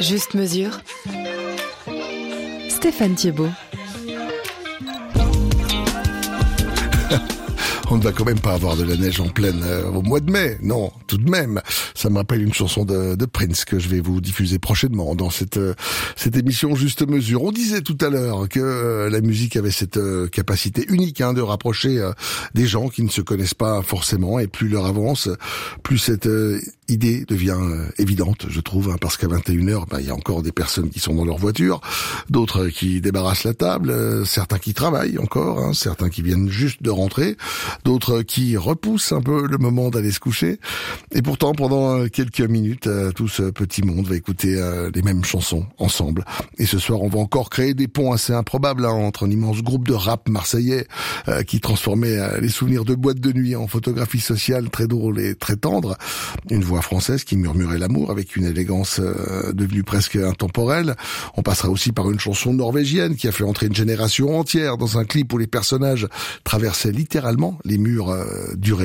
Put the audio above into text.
Juste mesure. Stéphane Thiebaut. On ne va quand même pas avoir de la neige en pleine au mois de mai, non, tout de même. Ça me rappelle une chanson de Prince que je vais vous diffuser prochainement dans cette émission Juste Mesure. On disait tout à l'heure que la musique avait cette capacité unique de rapprocher des gens qui ne se connaissent pas forcément, et plus l'heure avance, plus cette idée devient évidente, je trouve, parce qu'à 21h, il y a encore des personnes qui sont dans leur voiture, d'autres qui débarrassent la table, certains qui travaillent encore, certains qui viennent juste de rentrer, d'autres qui repoussent un peu le moment d'aller se coucher. Et pourtant, pendant quelques minutes, tout ce petit monde va écouter les mêmes chansons ensemble. Et ce soir, on va encore créer des ponts assez improbables entre un immense groupe de rap marseillais qui transformait les souvenirs de boîtes de nuit en photographies sociales très drôles et très tendres. Une voix française qui murmurait l'amour avec une élégance devenue presque intemporelle. On passera aussi par une chanson norvégienne qui a fait entrer une génération entière dans un clip où les personnages traversaient littéralement les murs du